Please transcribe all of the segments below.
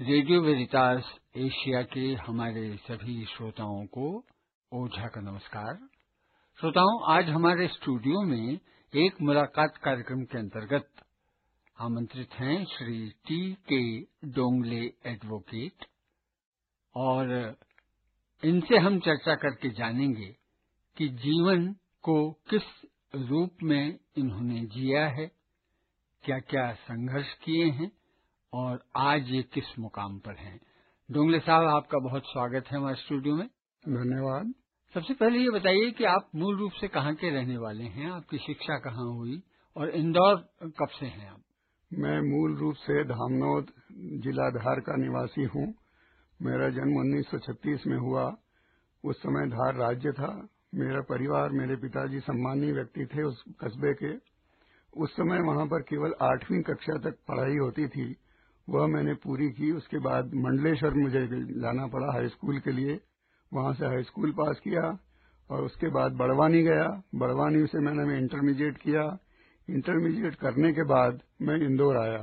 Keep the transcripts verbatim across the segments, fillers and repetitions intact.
Radio Veritas Asia के हमारे सभी श्रोताओं को ओझा का नमस्कार। श्रोताओं, आज हमारे स्टूडियो में एक मुलाकात कार्यक्रम के अंतर्गत आमंत्रित हैं श्री टी के डोंगले एडवोकेट, और इनसे हम चर्चा करके जानेंगे कि जीवन को किस रूप में इन्होंने जिया है, क्या क्या संघर्ष किए हैं और आज ये किस मुकाम पर हैं। डोंगले साहब, आपका बहुत स्वागत है हमारे स्टूडियो में। धन्यवाद। सबसे पहले ये बताइए कि आप मूल रूप से कहाँ के रहने वाले हैं, आपकी शिक्षा कहाँ हुई और इंदौर कब से हैं आप? मैं मूल रूप से धामनौद जिला धार का निवासी हूँ। मेरा जन्म उन्नीस सौ छत्तीस में हुआ। उस समय धार राज्य था। मेरा परिवार, मेरे पिताजी सम्मानीय व्यक्ति थे उस कस्बे के। उस समय वहां पर केवल आठवीं कक्षा तक पढ़ाई होती थी, वह मैंने पूरी की। उसके बाद मंडलेश्वर मुझे जाना पड़ा हाई स्कूल के लिए। वहां से हाई स्कूल पास किया और उसके बाद बड़वानी गया। बड़वानी से मैंने इंटरमीडिएट किया। इंटरमीडिएट करने के बाद मैं इंदौर आया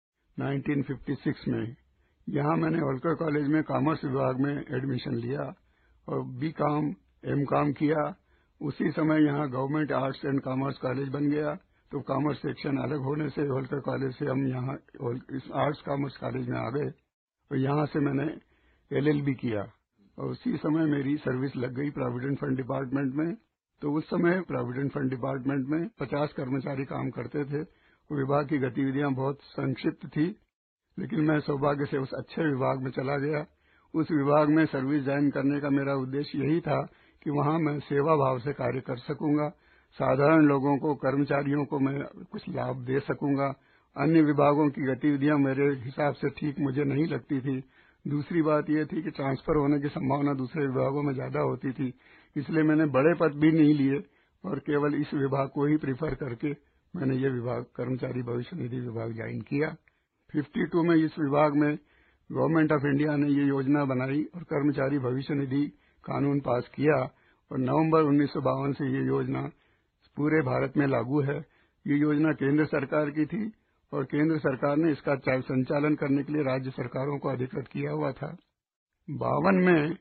उन्नीस सौ छप्पन में। यहाँ मैंने होलकर कॉलेज में कॉमर्स विभाग में एडमिशन लिया और बी कॉम एम कॉम किया। उसी समय यहाँ government arts and commerce college बन गया, तो कॉमर्स सेक्शन अलग होने से होलकर कॉलेज से हम यहाँ इस आर्ट्स कॉमर्स कॉलेज में आ गए और यहाँ से मैंने एल एल बी किया और उसी समय मेरी सर्विस लग गई प्रोविडेंट फंड डिपार्टमेंट में। तो उस समय प्रोविडेंट फंड डिपार्टमेंट में पचास कर्मचारी काम करते थे। विभाग की गतिविधियां बहुत संक्षिप्त थी, लेकिन मैं सौभाग्य से उस अच्छे विभाग में चला गया। उस विभाग में सर्विस ज्वाइन करने का मेरा उद्देश्य यही था कि वहां मैं सेवा भाव से कार्य कर सकूंगा, साधारण लोगों को, कर्मचारियों को मैं कुछ लाभ दे सकूंगा। अन्य विभागों की गतिविधियां मेरे हिसाब से ठीक मुझे नहीं लगती थी। दूसरी बात यह थी कि ट्रांसफर होने की संभावना दूसरे विभागों में ज्यादा होती थी, इसलिए मैंने बड़े पद भी नहीं लिए और केवल इस विभाग को ही प्रीफर करके मैंने ये विभाग, कर्मचारी भविष्य निधि विभाग ज्वाइन किया। बावन में इस विभाग में गवर्नमेंट ऑफ इंडिया ने ये योजना बनाई और कर्मचारी भविष्य निधि कानून पास किया और नवंबर उन्नीस सौ बावन से ये योजना पूरे भारत में लागू है। ये योजना केंद्र सरकार की थी और केंद्र सरकार ने इसका संचालन करने के लिए राज्य सरकारों को अधिकृत किया हुआ था। बावन में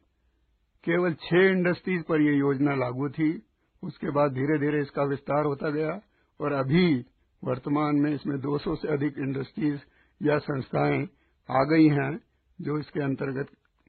केवल छह इंडस्ट्रीज पर यह योजना लागू थी। उसके बाद धीरे धीरे इसका विस्तार होता गया और अभी वर्तमान में इसमें दो सौ से अधिक इंडस्ट्रीज या संस्थाएं आ गई हैं जो इसके अंतर्गत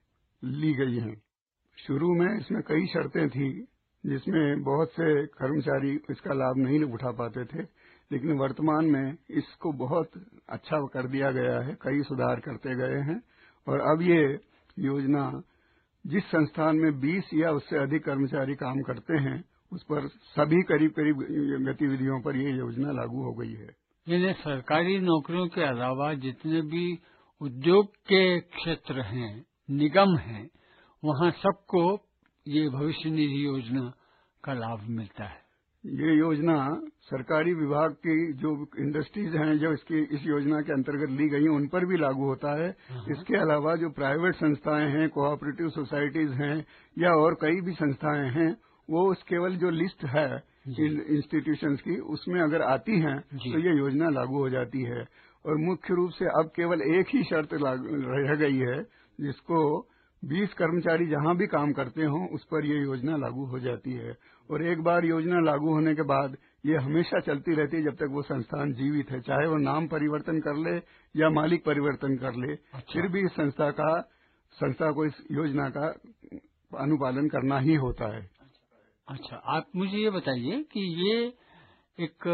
ली गई हैं। शुरू में इसमें कई शर्तें थी जिसमें बहुत से कर्मचारी इसका लाभ नहीं उठा पाते थे, लेकिन वर्तमान में इसको बहुत अच्छा कर दिया गया है, कई सुधार करते गए हैं और अब ये योजना जिस संस्थान में बीस या उससे अधिक कर्मचारी काम करते हैं उस पर सभी करीब करीब गतिविधियों पर ये योजना लागू हो गई है। यानी सरकारी नौकरियों के अलावा जितने भी उद्योग के क्षेत्र हैं, निगम हैं, वहां सबको ये भविष्य निधि योजना का लाभ मिलता है। ये योजना सरकारी विभाग की जो इंडस्ट्रीज हैं जो इसकी इस योजना के अंतर्गत ली गई हैं उन पर भी लागू होता है। इसके अलावा जो प्राइवेट संस्थाएं हैं, कोऑपरेटिव सोसाइटीज हैं या और कई भी संस्थाएं हैं, वो उस केवल जो लिस्ट है इंस्टीट्यूशंस की उसमें अगर आती हैं तो ये योजना लागू हो जाती है। और मुख्य रूप से अब केवल एक ही शर्त रह गई है जिसको बीस कर्मचारी जहां भी काम करते हों उस पर यह योजना लागू हो जाती है और एक बार योजना लागू होने के बाद ये हमेशा चलती रहती है जब तक वो संस्थान जीवित है, चाहे वो नाम परिवर्तन कर ले या मालिक परिवर्तन कर ले। अच्छा। फिर भी इस संस्था का संस्था को इस योजना का अनुपालन करना ही होता है। अच्छा, आप मुझे ये बताइए कि ये एक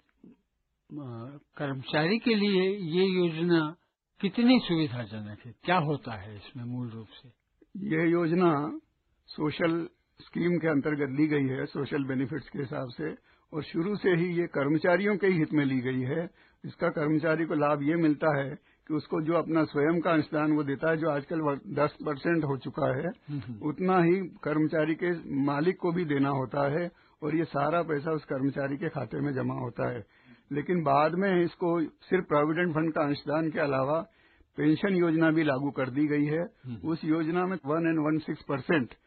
कर्मचारी के लिए ये योजना कितनी सुविधाजनक है, क्या होता है इसमें मूल रूप से? यह योजना सोशल स्कीम के अंतर्गत ली गई है, सोशल बेनिफिट्स के हिसाब से, और शुरू से ही ये कर्मचारियों के ही हित में ली गई है। इसका कर्मचारी को लाभ ये मिलता है कि उसको जो अपना स्वयं का अंशदान वो देता है, जो आजकल दस परसेंट हो चुका है, उतना ही कर्मचारी के मालिक को भी देना होता है और ये सारा पैसा उस कर्मचारी के खाते में जमा होता है। लेकिन बाद में इसको सिर्फ प्रोविडेंट फंड का अंशदान के अलावा पेंशन योजना भी लागू कर दी गई है। उस योजना में one and one six percent